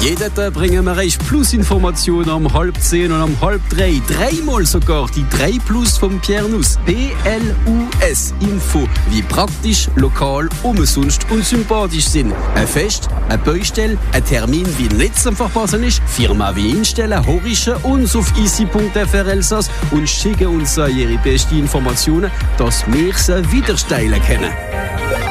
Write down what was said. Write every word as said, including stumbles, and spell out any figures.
Jeden Tag bringen wir euch Plus-Informationen um halb zehn und um halb drei. Dreimal sogar die drei Plus vom Pierre Nuss. P L U S Info. Wie praktisch, lokal, umsonst und sympathisch sind. Ein Fest, eine Baustelle, ein Termin wie nicht zum Verpassen ist. Firma wie Instellen, horischen uns auf easy punkt f r Elsass und schicken uns ihre besten Informationen, dass wir sie wieder steilen können.